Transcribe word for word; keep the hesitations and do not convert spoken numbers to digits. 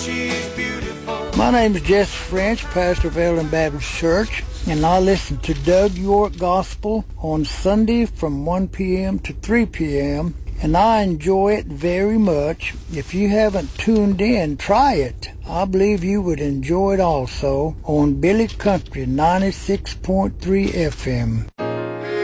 she's beautiful. My name is Jesse French, pastor of Ellen Baptist Church, and I listen to Doug York Gospel on Sunday from one p.m. to three p.m., and I enjoy it very much. If you haven't tuned in, try it. I believe you would enjoy it also on Billy Country ninety-six point three F M.